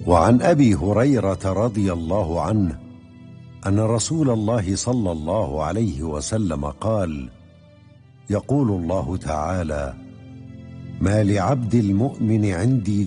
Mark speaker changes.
Speaker 1: وعن أبي هريرة رضي الله عنه أن رسول الله صلى الله عليه وسلم قال: يقول الله تعالى: ما لعبد المؤمن عندي